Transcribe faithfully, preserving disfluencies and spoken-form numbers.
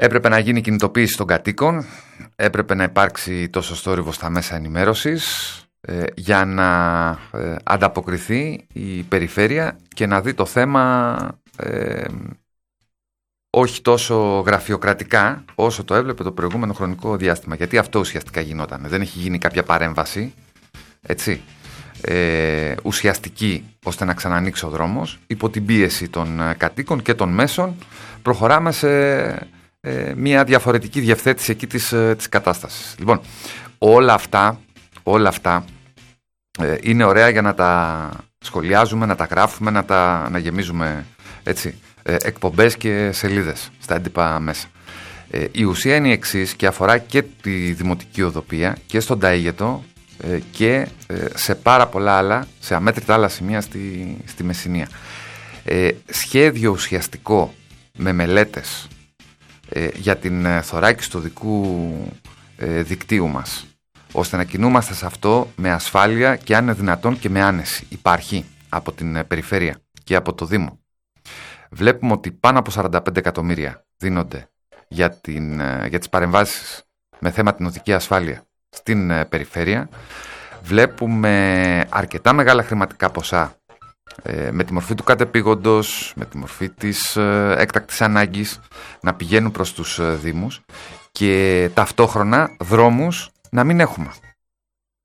Έπρεπε να γίνει κινητοποίηση των κατοίκων, έπρεπε να υπάρξει το σωστό θόρυβο στα μέσα ενημέρωσης ε, για να ε, ανταποκριθεί η περιφέρεια και να δει το θέμα ε, όχι τόσο γραφειοκρατικά όσο το έβλεπε το προηγούμενο χρονικό διάστημα. Γιατί αυτό ουσιαστικά γινόταν. Δεν έχει γίνει κάποια παρέμβαση, έτσι, ε, ουσιαστική ώστε να ξανανοίξει ο δρόμος. Υπό την πίεση των κατοίκων και των μέσων προχωράμε σε ε, μια διαφορετική διευθέτηση εκεί της, της κατάστασης. Λοιπόν, όλα αυτά, όλα αυτά ε, είναι ωραία για να τα σχολιάζουμε, να τα γράφουμε, να τα να γεμίζουμε, έτσι, εκπομπές και σελίδες στα έντυπα μέσα. Ε, η ουσία είναι η εξής και αφορά και τη δημοτική οδοπία και στον Ταΐγετο ε, και ε, σε πάρα πολλά άλλα, σε αμέτρητα άλλα σημεία στη, στη Μεσσηνία. Ε, σχέδιο ουσιαστικό με μελέτες ε, για την ε, θωράκιση του δικού ε, δικτύου μας, ώστε να κινούμαστε σε αυτό με ασφάλεια και αν είναι δυνατόν και με άνεση. Υπάρχει από την ε, περιφέρεια και από το Δήμο. Βλέπουμε ότι πάνω από σαράντα πέντε εκατομμύρια δίνονται για, την, για τις παρεμβάσεις με θέμα την οδική ασφάλεια στην περιφέρεια. Βλέπουμε αρκετά μεγάλα χρηματικά ποσά ε, με τη μορφή του κατεπήγοντος, με τη μορφή της ε, έκτακτης ανάγκης να πηγαίνουν προς τους ε, Δήμους και ταυτόχρονα δρόμους να μην έχουμε.